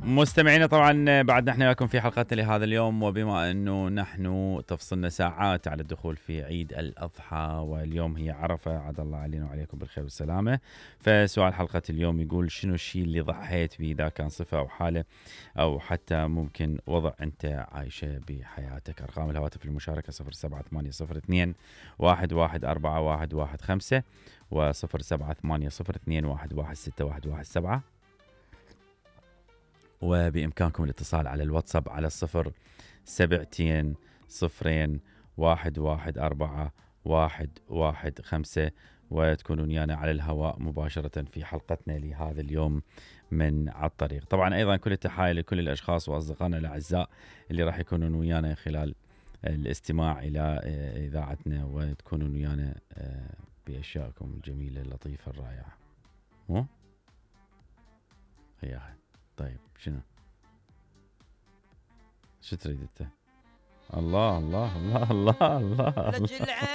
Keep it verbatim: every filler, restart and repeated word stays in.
مستمعينا طبعا بعد نحن وياكم في حلقتنا لهذا اليوم، وبما انه نحن تفصلنا ساعات على الدخول في عيد الاضحى، واليوم هي عرفه، عاد الله علينا وعليكم بالخير والسلامه. فسؤال حلقه اليوم يقول: شنو الشيء اللي ضحيت به، اذا كان صفه او حاله او حتى ممكن وضع انت عايشه بحياتك؟ ارقام الهواتف المشاركه صفر سبعة ثمانية صفر اثنين واحد واحد أربعة واحد واحد خمسة وصفر سبعة ثمانية صفر اثنين واحد واحد ستة واحد واحد سبعة، وبإمكانكم الاتصال على الواتساب على الصفر سبعتين صفرين واحد واحد أربعة واحد واحد خمسة، وتكونون ويانا على الهواء مباشرة في حلقتنا لهذا اليوم من على الطريق. طبعا أيضا كل التحايا لكل الأشخاص وأصدقائنا الأعزاء اللي راح يكونون ويانا خلال الاستماع إلى إذاعتنا، وتكونون ويانا بأشياءكم الجميلة اللطيفة الرائعة. مو؟ هي طيب شنو؟ شو تريد انت؟ الله الله الله الله الله, الله.